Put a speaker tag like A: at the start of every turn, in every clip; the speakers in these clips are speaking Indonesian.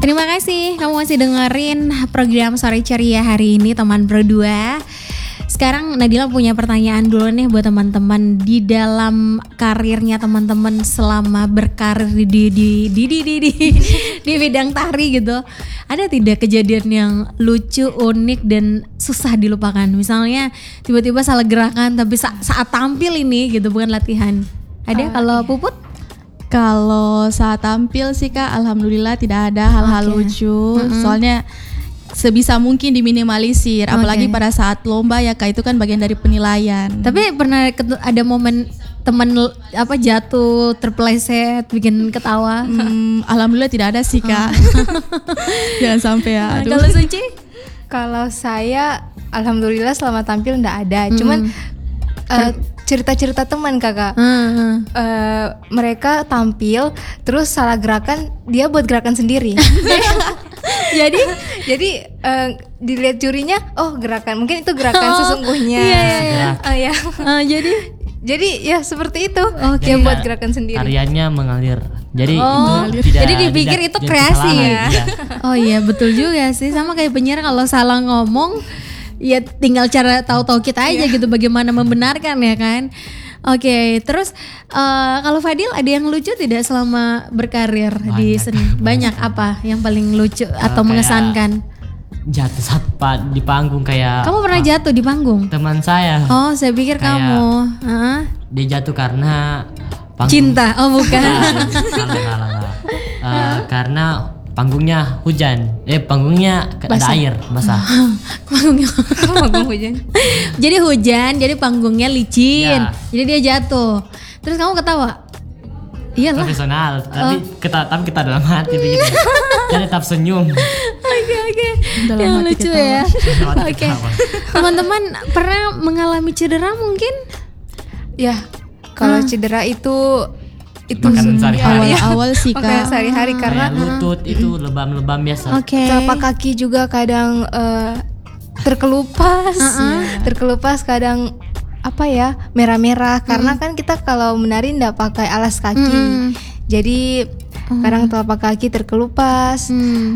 A: Terima kasih kamu masih dengerin program Sore Ceria hari ini teman berdua. Sekarang Nadila punya pertanyaan dulu nih buat teman-teman di dalam karirnya teman-teman selama berkarir di bidang tari gitu. Ada tidak kejadian yang lucu, unik dan susah dilupakan? Misalnya tiba-tiba salah gerakan tapi saat tampil ini gitu, bukan latihan. Ada kalau Puput?
B: Kalau saat tampil sih Kak, alhamdulillah tidak ada hal-hal lucu. Soalnya sebisa mungkin diminimalisir, apalagi pada saat lomba ya Kak, itu kan bagian dari penilaian.
A: Tapi pernah ada momen teman jatuh, terpeleset, bikin ketawa?
B: Alhamdulillah tidak ada sih Kak. Jangan sampai ya.
A: Kalau Suci?
C: Kalau saya alhamdulillah selama tampil enggak ada. Cuman cerita-cerita teman Kakak. Mereka tampil terus salah gerakan, dia buat gerakan sendiri. jadi dilihat jurinya, oh gerakan mungkin itu gerakan sesungguhnya. Jadi ya seperti itu. Dia buat gerakan sendiri.
D: Tariannya mengalir. Jadi
A: jadi dipikir itu kreasi ya. Oh iya, betul juga sih. Sama kayak penyiar kalau salah ngomong ya tinggal cara tahu-tahu kita aja gitu bagaimana membenarkan ya kan. Oke, terus kalau Fadil ada yang lucu tidak selama berkarir di seni? Banyak apa yang paling lucu atau mengesankan?
D: Jatuh saat di panggung kayak.
A: Kamu pernah jatuh di panggung?
D: Teman saya.
A: Oh, saya pikir kamu.
D: Dia jatuh karena panggung.
A: Cinta? Oh bukan.
D: Salah. Karena panggungnya hujan. Panggungnya ada air basah.
A: Panggung hujan. Jadi hujan, jadi panggungnya licin. Ya. Jadi dia jatuh. Terus kamu ketawa? Iyalah.
D: Profesional, tapi kita dalam hati begitu. Jadi tetap senyum.
A: Oke. Yang lucu ya. Oke. Teman-teman pernah mengalami cedera mungkin?
C: Ya, kalau cedera itu
D: makanan sehari-hari.
B: Awal sih Kak.
C: Makanan sehari-hari karena
D: lutut itu lebam-lebam biasa.
C: Telapak kaki juga kadang terkelupas. Terkelupas kadang merah-merah karena kan kita kalau menari enggak pakai alas kaki. Jadi kadang telapak kaki terkelupas.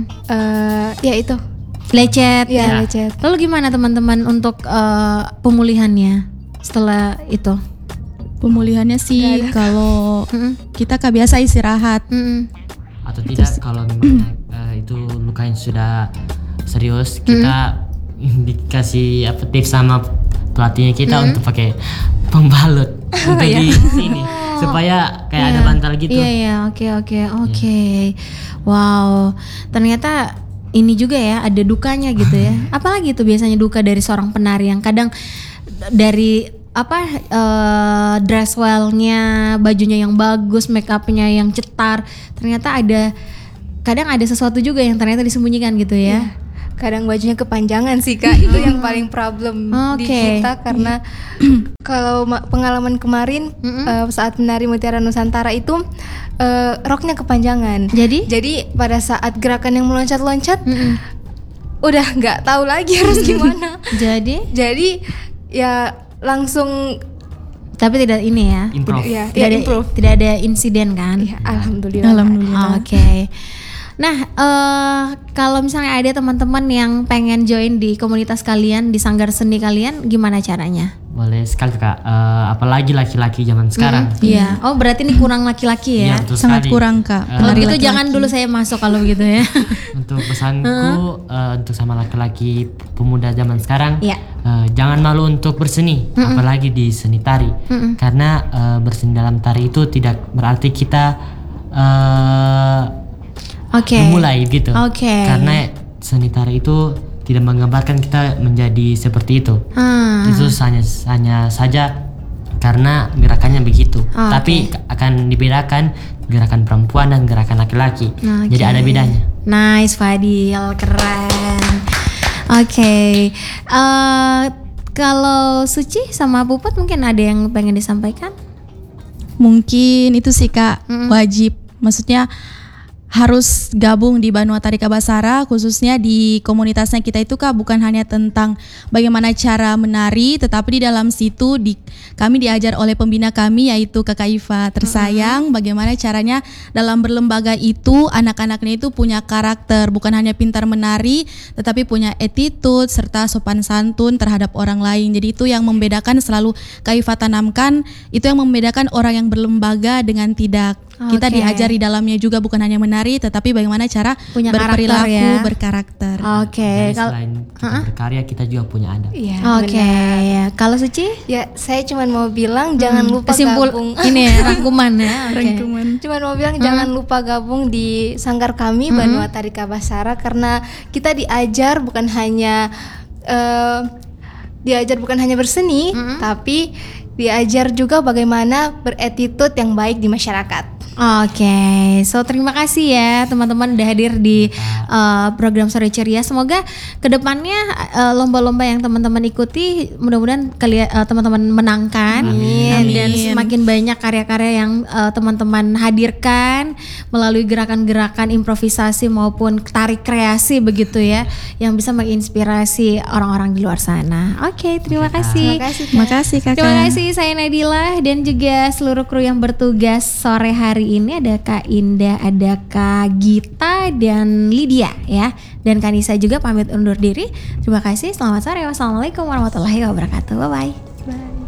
C: Ya itu.
A: Lecet.
C: Ya, lecet.
A: Lalu gimana teman-teman untuk pemulihannya setelah itu?
B: Pemulihannya sih kalau kita biasa istirahat.
D: Atau tidak kalau memang itu lukanya sudah serius, kita dikasih tips sama pelatihnya kita untuk pakai pembalut untuk di sini supaya kayak ada bantal gitu.
A: Iya, oke. Wow, ternyata ini juga ya ada dukanya gitu ya. Apalagi itu biasanya duka dari seorang penari yang kadang dari dress well-nya, bajunya yang bagus, make up-nya yang cetar, ternyata kadang ada sesuatu juga yang ternyata disembunyikan gitu ya.
C: Kadang bajunya kepanjangan sih Kak, itu yang paling problem di kita karena kalau pengalaman kemarin saat menari Mutiara Nusantara itu roknya kepanjangan. Jadi pada saat gerakan yang meloncat-loncat udah nggak tahu lagi harus gimana. Jadi ya langsung,
A: tapi tidak ini ya.
D: Improve.
A: Tidak ada insiden kan?
C: Ya, alhamdulillah.
A: Oke. Nah, kalau misalnya ada teman-teman yang pengen join di komunitas kalian, di sanggar seni kalian, gimana caranya?
D: Boleh sekali Kak, apalagi laki-laki zaman sekarang.
A: Iya. Oh, berarti ini kurang laki-laki ya?
D: Iya,
B: Sangat
D: sekali.
B: kurang Kak.
A: Kalau gitu jangan dulu saya masuk kalau begitu ya.
D: Untuk pesanku untuk sama laki-laki pemuda zaman sekarang,
A: Iya.
D: Jangan malu untuk berseni, apalagi di seni tari. Karena berseni dalam tari itu tidak berarti kita memulai gitu. Karena seni tari itu tidak menggambarkan kita menjadi seperti itu. Itu hanya saja karena gerakannya begitu. Tapi akan dibedakan gerakan perempuan dan gerakan laki-laki. Jadi ada bedanya.
A: Nice Fadil, keren. Kalau Suci sama Puput mungkin ada yang pengen disampaikan?
B: Mungkin itu sih Kak, wajib. Maksudnya harus gabung di Banua Tarika Basara, khususnya di komunitasnya kita itu Kak, bukan hanya tentang bagaimana cara menari, tetapi di dalam situ kami diajar oleh pembina kami yaitu Kakak Iva tersayang, bagaimana caranya dalam berlembaga itu anak-anaknya itu punya karakter, bukan hanya pintar menari tetapi punya attitude serta sopan santun terhadap orang lain. Jadi itu yang membedakan, selalu Kak Iva tanamkan, itu yang membedakan orang yang berlembaga dengan tidak. Kita diajar di dalamnya juga bukan hanya menari tetapi bagaimana cara punya berperilaku, ya? Berkarakter.
D: Selain kita berkarya, kita juga punya adab.
A: Ya. Kalau Suci?
C: Ya, saya cuma mau bilang jangan lupa gabung.
A: Ini ya, rangkuman ya.
C: Rangkuman. Cuma mau bilang jangan lupa gabung di sanggar kami Banua Tarika Basara, karena kita diajar bukan hanya berseni, tapi diajar juga bagaimana beretitude yang baik di masyarakat.
A: So terima kasih ya teman-teman udah hadir di program Sore Ceria. Semoga kedepannya lomba-lomba yang teman-teman ikuti mudah-mudahan teman-teman menangkan. Amin. Dan semakin banyak karya-karya yang teman-teman hadirkan melalui gerakan-gerakan improvisasi maupun tari kreasi begitu ya, yang bisa menginspirasi orang-orang di luar sana. Terima kasih.
B: Terima kasih Kakak.
A: Terima kasih, saya Nadila dan juga seluruh kru yang bertugas sore hari ini. Ada Kak Indah, ada Kak Gita dan Lydia ya, dan Kanisa juga pamit undur diri. Terima kasih, selamat sore, wassalamualaikum warahmatullahi wabarakatuh. Bye.